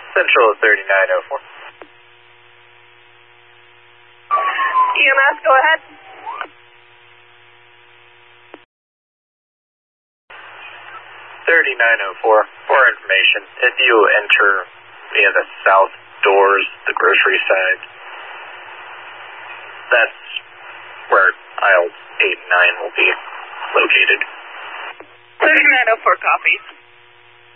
Central 3904. EMS, go ahead. 3904. For information, if you enter via the south doors, the grocery side, that's where aisles 8 and 9 will be located. 3904 copies.